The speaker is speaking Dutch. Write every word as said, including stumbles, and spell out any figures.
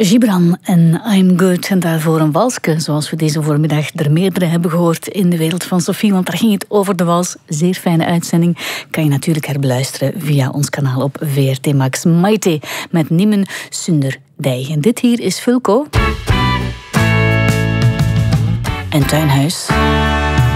Gibran en I'm Good. En daarvoor een walske, zoals we deze voormiddag er meerdere hebben gehoord in de wereld van Sophie. Want daar ging het over de wals. Zeer fijne uitzending. Kan je natuurlijk herbeluisteren via ons kanaal op V R T Max. Maite met Nimen Sunder Dij. En dit hier is Fulco. En Tuinhuis.